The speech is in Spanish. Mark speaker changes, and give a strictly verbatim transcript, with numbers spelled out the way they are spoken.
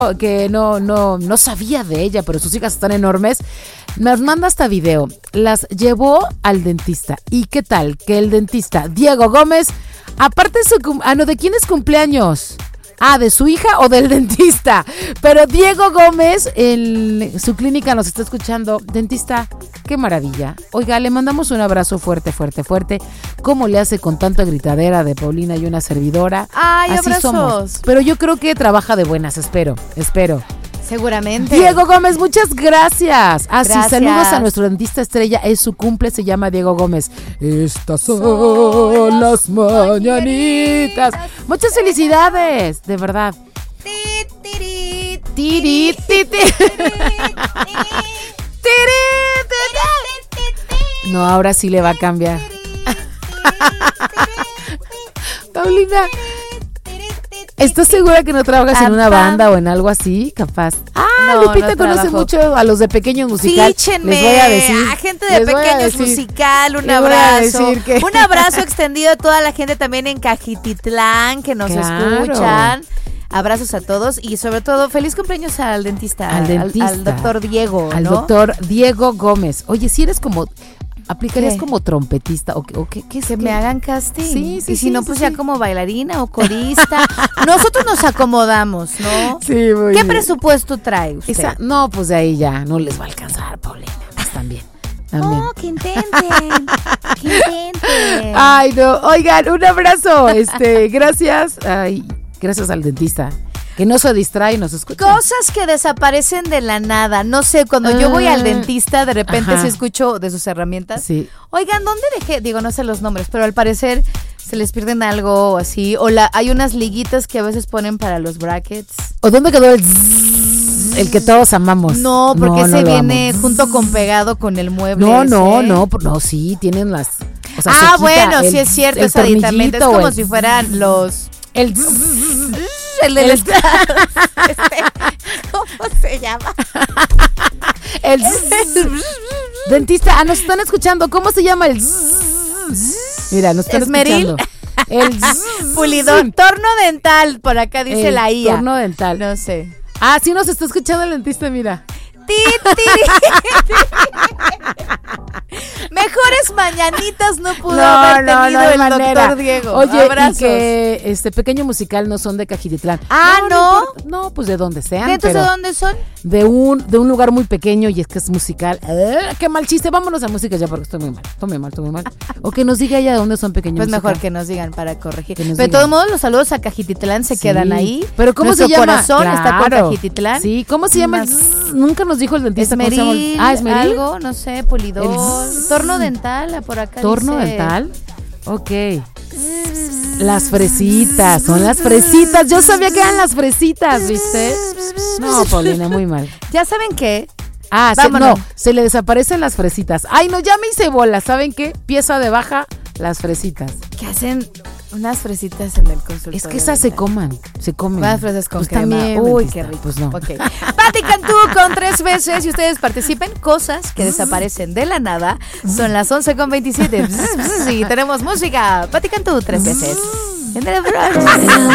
Speaker 1: que no, no, no sabía de ella, pero sus hijas están enormes. Nos manda hasta video. Las llevó al dentista. ¿Y qué tal? Que el dentista, Diego Gómez, aparte de su... Ah, no, ¿de quién es cumpleaños? Ah, ¿de su hija o del dentista? Pero Diego Gómez en su clínica nos está escuchando. Dentista, qué maravilla. Oiga, le mandamos un abrazo fuerte, fuerte, fuerte. ¿Cómo le hace con tanta gritadera de Paulina y una servidora?
Speaker 2: Ay,
Speaker 1: así
Speaker 2: abrazos.
Speaker 1: somos. Pero yo creo que trabaja de buenas, espero, espero.
Speaker 2: Seguramente.
Speaker 1: Diego Gómez, muchas gracias. Ah,
Speaker 2: Gracias.
Speaker 1: sí, saludos a nuestro dentista estrella. Es su cumple, se llama Diego Gómez. Estas son las mañanitas. Muchas felicidades, de verdad. Tiri, tiri, tiri. No, ahora sí le va a cambiar. Paulina, ¿estás segura que no trabajas en una banda o en algo así? Capaz. Ah,
Speaker 2: No,
Speaker 1: Lupita
Speaker 2: no
Speaker 1: conoce
Speaker 2: trabajo.
Speaker 1: mucho a los de Pequeños Musical.
Speaker 2: Fíchenme,
Speaker 1: Les voy a decir.
Speaker 2: a gente de
Speaker 1: les voy a
Speaker 2: Pequeños
Speaker 1: decir.
Speaker 2: Musical, un
Speaker 1: Les voy a
Speaker 2: abrazo.
Speaker 1: decir que-
Speaker 2: Un abrazo extendido a toda la gente también en Cajititlán que nos
Speaker 1: Claro.
Speaker 2: escuchan. Abrazos a todos y sobre todo feliz cumpleaños al dentista,
Speaker 1: Al dentista.
Speaker 2: al doctor Diego,
Speaker 1: Al
Speaker 2: ¿no?
Speaker 1: doctor Diego Gómez. Oye, si eres como, ¿aplicarías
Speaker 2: ¿Qué?
Speaker 1: como trompetista o, qué- o qué, qué es
Speaker 2: Que
Speaker 1: qué?
Speaker 2: me hagan casting.
Speaker 1: Sí, sí,
Speaker 2: y si
Speaker 1: sí,
Speaker 2: no,
Speaker 1: sí,
Speaker 2: pues
Speaker 1: sí.
Speaker 2: ya como bailarina o corista. Nosotros nos acomodamos, ¿no?
Speaker 1: Sí, muy
Speaker 2: ¿Qué
Speaker 1: bien.
Speaker 2: presupuesto trae usted?
Speaker 1: Esa- no, pues de ahí ya no les va a alcanzar, Paulina. Pues también. también.
Speaker 2: No, que intenten. Que intenten.
Speaker 1: Ay, no. Oigan, un abrazo. Este, gracias. Ay, gracias al dentista. Que no se distrae y nos escucha.
Speaker 2: Cosas que desaparecen de la nada. No sé, cuando yo voy al dentista, de repente
Speaker 1: Ajá.
Speaker 2: sí escucho de sus herramientas.
Speaker 1: Sí.
Speaker 2: Oigan, ¿dónde dejé? Digo, no sé los nombres, pero al parecer se les pierden algo o así. O la, hay unas liguitas que a veces ponen para los brackets.
Speaker 1: ¿O dónde quedó el zzzz, el que todos amamos?
Speaker 2: No, porque
Speaker 1: no
Speaker 2: ese
Speaker 1: lo
Speaker 2: viene
Speaker 1: amo.
Speaker 2: junto con pegado con el mueble.
Speaker 1: No, no,
Speaker 2: ese.
Speaker 1: no, por- no, sí, tienen las... o sea, se
Speaker 2: Ah,
Speaker 1: quita
Speaker 2: bueno,
Speaker 1: el-
Speaker 2: sí es cierto,
Speaker 1: el
Speaker 2: es aditamento. Es
Speaker 1: tornillito o
Speaker 2: como
Speaker 1: el-
Speaker 2: si fueran los...
Speaker 1: El...
Speaker 2: El del
Speaker 1: El-
Speaker 2: estado. Este, ¿cómo se llama?
Speaker 1: El... Dentista, ah, nos están escuchando. ¿Cómo se llama el... Mira, nos están
Speaker 2: ¿Esmeril?
Speaker 1: escuchando. El...
Speaker 2: Pulidor. Torno dental, por acá dice
Speaker 1: el
Speaker 2: la I A.
Speaker 1: torno dental.
Speaker 2: No sé.
Speaker 1: Ah, sí nos está escuchando el dentista, mira.
Speaker 2: Ti, ti. Mejores mañanitas no pudo haber tenido el doctor Diego.
Speaker 1: Oye,
Speaker 2: Abrazos.
Speaker 1: y que este Pequeño Musical no son de Cajititlán.
Speaker 2: Ah, ¿no?
Speaker 1: importa. No, pues de donde sean,
Speaker 2: ¿De entonces
Speaker 1: pero
Speaker 2: de dónde son?
Speaker 1: de un de un lugar muy pequeño y es que es musical. ¡Ah, qué mal chiste! Vámonos a música ya porque estoy muy mal. Estoy muy mal, estoy muy mal. O que nos diga ella de dónde son Pequeños
Speaker 2: Pues
Speaker 1: Musical.
Speaker 2: mejor que nos digan para corregir.
Speaker 1: Que
Speaker 2: Pero
Speaker 1: nos
Speaker 2: de
Speaker 1: digan.
Speaker 2: todos modos, los saludos a Cajititlán se
Speaker 1: Sí.
Speaker 2: quedan ahí.
Speaker 1: Pero ¿cómo
Speaker 2: Nuestro
Speaker 1: se llama?
Speaker 2: corazón está con
Speaker 1: Claro.
Speaker 2: Cajititlán.
Speaker 1: Sí, ¿cómo se llama? el
Speaker 2: Unas-
Speaker 1: zzz? Nunca nos dijo el dentista cómo se llama el-
Speaker 2: Esmeril,
Speaker 1: Ah, Esmeril.
Speaker 2: algo, no sé, pulidor.
Speaker 1: El zzz.
Speaker 2: Torno dental, por acá
Speaker 1: ¿Torno
Speaker 2: dice.
Speaker 1: dental? Ok. Las fresitas, son las fresitas. Yo sabía que eran las fresitas, ¿viste? No, Paulina, muy mal.
Speaker 2: ¿Ya saben qué?
Speaker 1: Ah, se,
Speaker 2: Vámonos.
Speaker 1: no, se le desaparecen las fresitas. Ay, no, ya me hice bola. ¿Saben qué? Pieza de baja, las fresitas.
Speaker 2: Que hacen unas fresitas en el consultorio.
Speaker 1: Es que esas se coman, se comen.
Speaker 2: Unas fresas con
Speaker 1: Pues
Speaker 2: crema.
Speaker 1: también,
Speaker 2: Uy,
Speaker 1: dentista,
Speaker 2: qué rico.
Speaker 1: Pues no.
Speaker 2: Ok. Pati Cantú con tres veces y ustedes participen. Cosas que desaparecen de la nada. Son las once con veintisiete. Y tenemos música. Pati Cantú tres veces. En el